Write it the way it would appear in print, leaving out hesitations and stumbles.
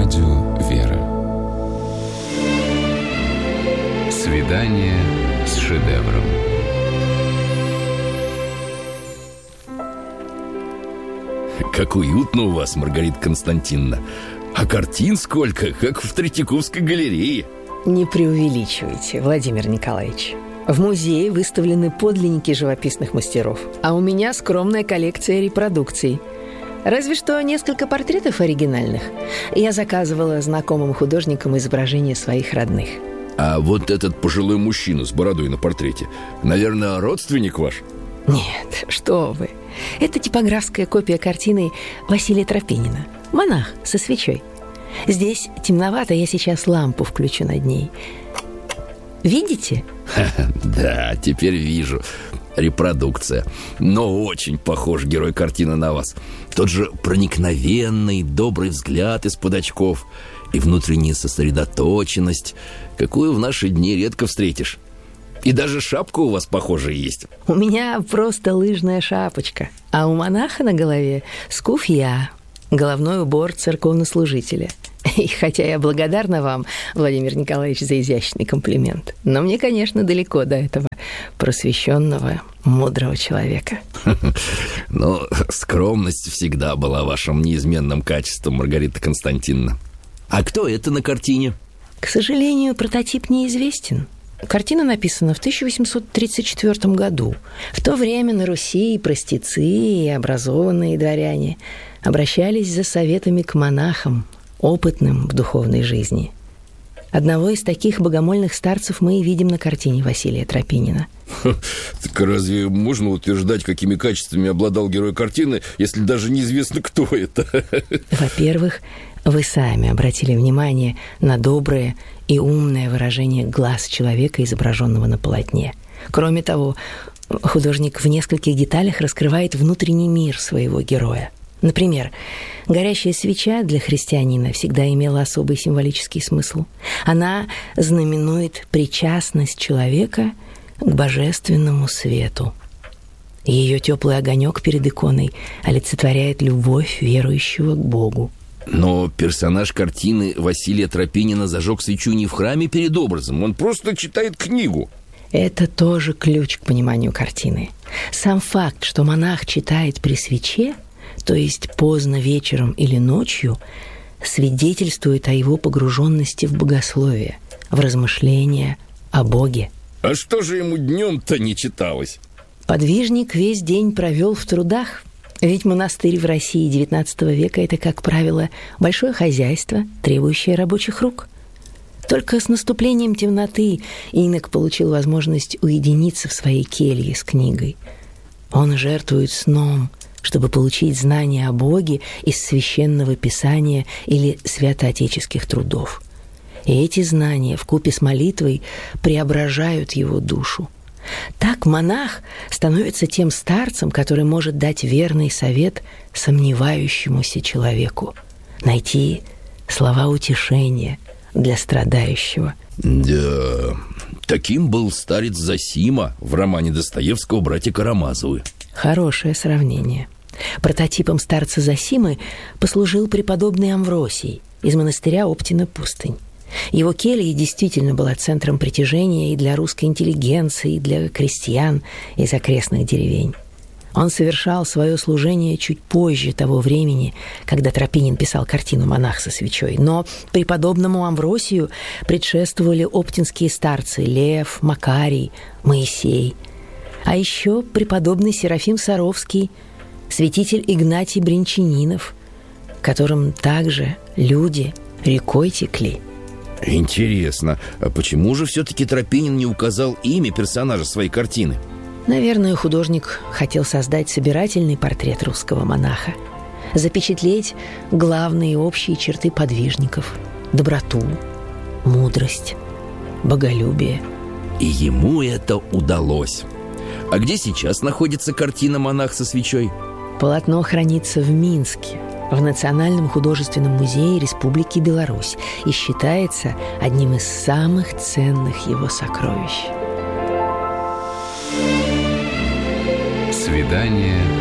радио «Вера». Свидание с шедевром. Как уютно у вас, Маргарита Константиновна. А картин сколько, как в Третьяковской галерее. Не преувеличивайте, Владимир Николаевич. В музее выставлены подлинники живописных мастеров, а у меня скромная коллекция репродукций. Разве что несколько портретов оригинальных. Я заказывала знакомым художникам изображения своих родных. А вот этот пожилой мужчина с бородой на портрете, наверное, родственник ваш? Нет, что вы. Это типографская копия картины Василия Тропинина. Монах со свечой. Здесь темновато, я сейчас лампу включу над ней. Видите? Да, теперь вижу. Репродукция. Но очень похож герой картины на вас. Тот же проникновенный, добрый взгляд из-под очков и внутренняя сосредоточенность, какую в наши дни редко встретишь. И даже шапка у вас похожая есть. У меня просто лыжная шапочка, а у монаха на голове скуфья, головной убор церковнослужителя. И хотя я благодарна вам, Владимир Николаевич, за изящный комплимент, но мне, конечно, далеко до этого просвещенного, мудрого человека. Но скромность всегда была вашим неизменным качеством, Маргарита Константиновна. А кто это на картине? К сожалению, прототип неизвестен. Картина написана в 1834 году. В то время на Руси и простецы, и образованные дворяне обращались за советами к монахам, опытным в духовной жизни. Одного из таких богомольных старцев мы и видим на картине Василия Тропинина. Так разве можно утверждать, какими качествами обладал герой картины, если даже неизвестно, кто это? Во-первых, вы сами обратили внимание на доброе и умное выражение глаз человека, изображенного на полотне. Кроме того, художник в нескольких деталях раскрывает внутренний мир своего героя. Например, горящая свеча для христианина всегда имела особый символический смысл. Она знаменует причастность человека к божественному свету. Ее теплый огонек перед иконой олицетворяет любовь верующего к Богу. Но персонаж картины Василия Тропинина зажег свечу не в храме перед образом, он просто читает книгу. Это тоже ключ к пониманию картины. Сам факт, что монах читает при свече, то есть поздно вечером или ночью, свидетельствует о его погруженности в богословие, в размышления о Боге. А что же ему днем-то не читалось? Подвижник весь день провел в трудах, ведь монастырь в России XIX века – это, как правило, большое хозяйство, требующее рабочих рук. Только с наступлением темноты инок получил возможность уединиться в своей келье с книгой. Он жертвует сном, чтобы получить знания о Боге из священного писания или святоотеческих трудов. И эти знания вкупе с молитвой преображают его душу. Так монах становится тем старцем, который может дать верный совет сомневающемуся человеку, найти слова утешения для страдающего. Да, таким был старец Зосима в романе Достоевского «Братья Карамазовы». Хорошее сравнение. Прототипом старца Зосимы послужил преподобный Амвросий из монастыря Оптина-Пустынь. Его келья действительно была центром притяжения и для русской интеллигенции, и для крестьян из окрестных деревень. Он совершал свое служение чуть позже того времени, когда Тропинин писал картину «Монах со свечой». Но преподобному Амвросию предшествовали оптинские старцы Лев, Макарий, Моисей. А еще преподобный Серафим Саровский, святитель Игнатий Бринчанинов, которым также люди рекой текли. Интересно, а почему же все-таки Тропинин не указал имя персонажа своей картины? Наверное, художник хотел создать собирательный портрет русского монаха, запечатлеть главные общие черты подвижников – доброту, мудрость, боголюбие. И ему это удалось. А где сейчас находится картина «Монах со свечой»? Полотно хранится в Минске, в Национальном художественном музее Республики Беларусь и считается одним из самых ценных его сокровищ. Свидание